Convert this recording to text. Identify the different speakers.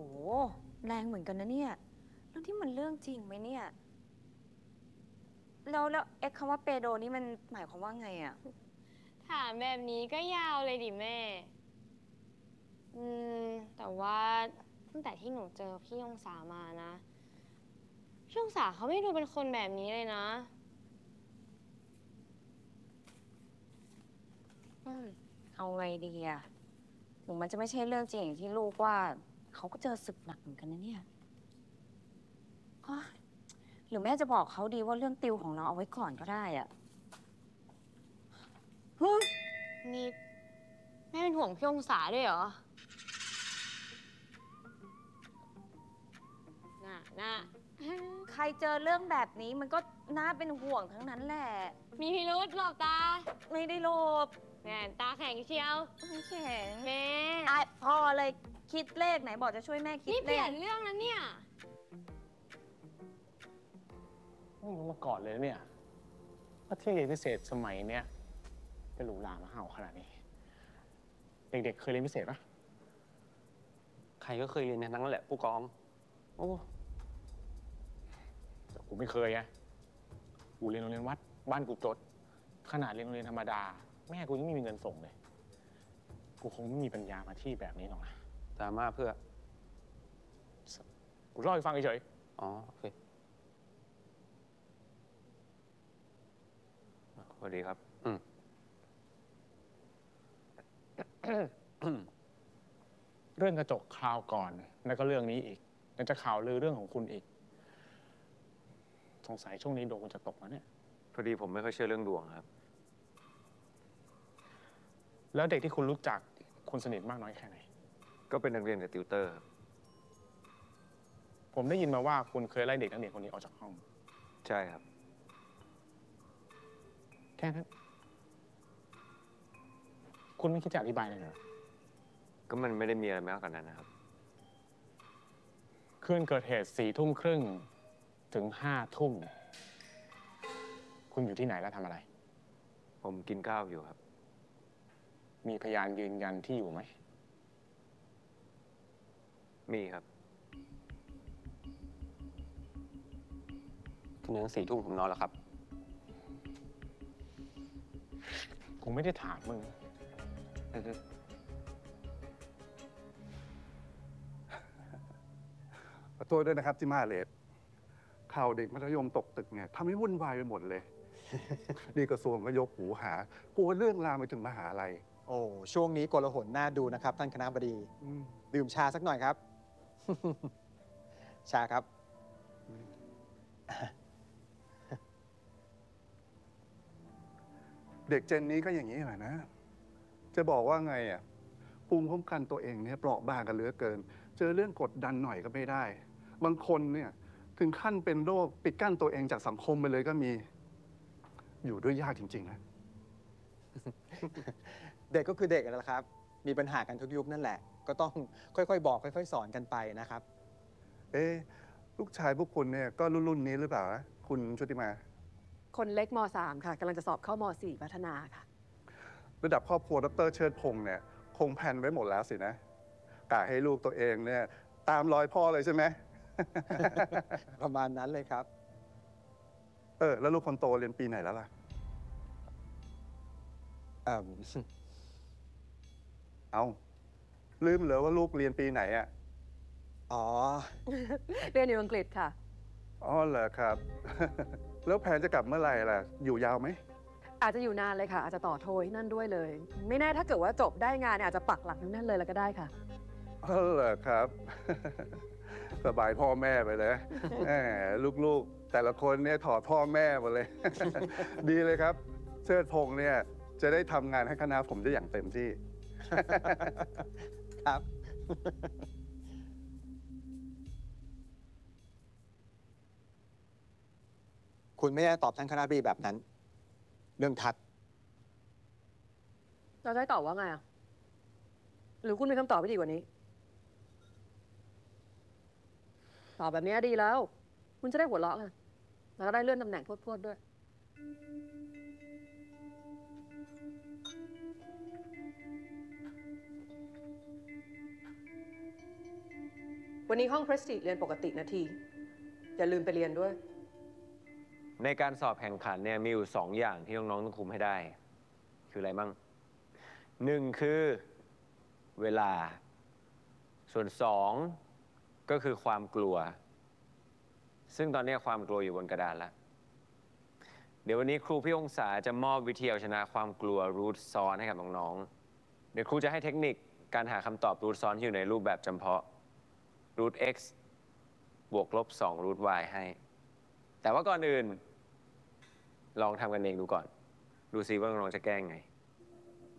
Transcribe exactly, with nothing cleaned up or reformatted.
Speaker 1: แรงเหมือนกันนะเนี่ยเรื่องที่มันเรื่องจริงไหมเนี่ยแล้วแล้วไอ้คำว่าเปโดนี่มันหมายความว่าไงอะ
Speaker 2: ถามแบบนี้ก็ยาวเลยดิแม่ อืม แต่ว่าตั้งแต่ที่หนูเจอพี่ยงสามานะพี่ยงสาเขาไม่ดูเป็นคนแบบนี้เลยนะ
Speaker 1: อืมเอาไงดีอะหนูมันจะไม่ใช่เรื่องจริงอย่างที่ลูกว่าเขาก็เจอศึกหนักเหมือนกันนะเนี่ยฮะหรือแม่จะบอกเขาดีว่าเรื่องติวของเราเอาไว้ก่อนก็ได้อะฮึ
Speaker 2: นี่แม่เป็นห่วงพี่ยงสาด้วยเหรอ น่ะน่ะ
Speaker 1: ใครเจอเรื่องแบบนี้มันก็น่าเป็นห่วงทั้งนั้นแหละ
Speaker 2: มีพิรุษหลบตา
Speaker 1: ไม่ได้โลภ
Speaker 2: แม่ตาแข็งเชียว
Speaker 1: ไม่แข็ง
Speaker 2: แม่
Speaker 1: อ่ะพอเลยคิดเลขไหนบอกจะช่วยแม่คิด
Speaker 2: นี่เป
Speaker 1: เลข
Speaker 2: ลี่ยนเรื่องแล้วเนี่ย
Speaker 3: ไม่รู้มาก่อนเลยเนี่ยว่าที่เรียนพิเศษสมัยเนี้ยจะหรูหรามาเห่าขนาดนี้ เด็กๆเคยเรียนพิเศษปะ
Speaker 4: ใครก็เคยเรียนทั้งนั้นแหละผู้กอง
Speaker 3: โอ้แต่กูไม่เคยไงกูเรียนโรงเรียนวัดบ้านกูจดขนาดเรียนโรงเรียนธรรมดา แม่กูยังไม่มีเงินส่งเลย กูคงไม่มีปัญญามาที่แบบนี้หรอกนะ
Speaker 4: ตามมาเพื่อ
Speaker 3: กูเล่าให้ฟังเฉย
Speaker 4: อ๋อ โอเคสวัสดีครับ อืม
Speaker 3: ๆเรื่องกระจกคราวก่อนแล้วก็เรื่องนี้อีกยังจะข่าวลือเรื่องของคุณอีก สงสัยช่วงนี้ดวงคุณจะตกแล้วเนี่ย
Speaker 4: พอดีผมไม่ค่อยเชื่อเรื่องดวงครับ
Speaker 3: แล้วเด็กที่คุณรู้จักคุณสนิทมากน้อยแค่ไหน
Speaker 4: ก็เป็นนักเรียนกับติวเตอร์ครับ
Speaker 3: ผมได้ยินมาว่าคุณเคยไล่เด็กนักเรียนคนนี้ออกจากห้อง
Speaker 4: ใช่ครับ
Speaker 3: แค่นั้น คุณไม่คิดจะอธิบายเลยเหรอ
Speaker 4: ก็มันไม่ได้มีอะไรมากกว่านั้นนะครับ
Speaker 3: คืนเกิดเหตุสี่ทุ่มครึ่งถึงห้าทุ่ม คุณอยู่ที่ไหนและทำอะไร
Speaker 4: ผมกินข้าวอยู่ครับ
Speaker 3: มีพยานยืนยันที่อยู่ไหม
Speaker 4: มีครับทีนี้สี่ทุ่มผมนอนแล้วครับ
Speaker 3: กูไม่ได้ถามมึง
Speaker 5: ขอโทษด้วยนะครับที่มาเลทข่าวเด็กมัธยมตกตึกเนี่ยทำให้วุ่นวายไปหมดเลย นี่กระทรวงก็ยกหูหากลัวเรื่องลามไปถึงมหาลัย
Speaker 6: โอ้ช่วงนี้โกลาหลน่าดูนะครับ ท่านคณบดี
Speaker 5: อืม
Speaker 6: ดื่มชาสักหน่อยครับ ชาครับ
Speaker 5: เด็กเจนนี้ก็อย่างนี้แหละนะ จะบอกว่าไงอ่ะภูมิคุ้มกันตัวเองเนี่ยเปราะบางกันเหลือเกิน เจอเรื่องกดดันหน่อยก็ไม่ได้ บางคนเนี่ยถึงขั้นเป็นโรคปิดกั้นตัวเองจากสังคมไปเลยก็มี อยู่ด้วยยากจริงๆนะ
Speaker 6: เด็กก็คือเด็กนั่นแหละครับ มีปัญหากันทุกยุคนั่นแหละ ก็ต้องค่อยๆบอกค่อยๆ สอนกันไปนะครับ
Speaker 5: เอ๊ะลูกชายพวกคุณเนี่ยก็รุ่นๆนี้หรือเปล่านะคุณชุติมา
Speaker 7: คนเล็กม สาม ค่ะกำลังจะสอบเข้าม สี่ พัฒนาค่ะ
Speaker 5: ระดับครอบครัวดรเชิดพงษ์เนี่ยคงแผนไว้หมดแล้วสินะกะให้ลูกตัวเองเนี่ยตามรอยพ่อเลยใช่ไหม
Speaker 6: ประมาณนั้นเลยครับ
Speaker 5: เออแล้วลูกคนโตเรียนปีไหนแล้วล่ะ
Speaker 6: เอ่อ
Speaker 5: เอาลืมเหรอว่าลูกเรียนปีไหนอ่ะ
Speaker 6: อ๋อ
Speaker 7: เรียนอยู่อังกฤษค่ะ
Speaker 5: อ๋อเหรอครับ แล้วแผนจะกลับเมื่อไหร่ล่ะ อยู่ยาวไหม
Speaker 7: อาจจะอยู่นานเลยค่ะ อาจจะต่อโทที่นั่นด้วยเลย ไม่แน่ถ้าเกิดว่าจบได้งานเนี่ยอาจจะปักหลักที่นั่นเลยแล้วก็ได้ค่ะ
Speaker 5: อ๋อเหรอครับ สบายพ่อแม่ไปเลยแหมลูกๆ แต่ละคนเนี่ยถอดพ่อแม่หมดเลย ดีเลยครับ เชิดพงษ์เนี่ยจะได้ทำงานให้คณะผมได้อย่างเต็มที่
Speaker 6: ครับ คุณไม่ได้ตอบท่านคณะบดีแบบนั้น เรื่องทัด
Speaker 7: เราจะให้ตอบว่าไงอ่ะ หรือคุณมีคำตอบที่ดีกว่านี้ ตอบแบบนี้ดีแล้ว คุณจะได้หัวเราะไงแล้วก็ได้เลื่อนตำแหน่งพรวดๆด้วยวันนี้ห้อง Prestige เรียนปกตินาที อย่าลืมไปเรียนด้วย
Speaker 4: ในการสอบแข่งขันเนี่ยมีอยู่สองอย่างที่น้องๆต้องคุมให้ได้ คืออะไรมั่งหนึ่งคือเวลา ส่วนสองก็คือความกลัว ซึ่งตอนนี้ความกลัวอยู่บนกระดานแล้ว เดี๋ยววันนี้ครูพี่องศาจะมอบวิธีเอาชนะความกลัวรูทซ้อนให้กับน้องๆ เดี๋ยวครูจะให้เทคนิคการหาคำตอบรูทซ้อนที่อยู่ในรูปแบบจำเพาะรูท x บวกลบสองรูท y ให้ แต่ว่าก่อนอื่น ลองทำกันเองดูก่อน ดูซิว่าน้องๆจะแก้ยังไง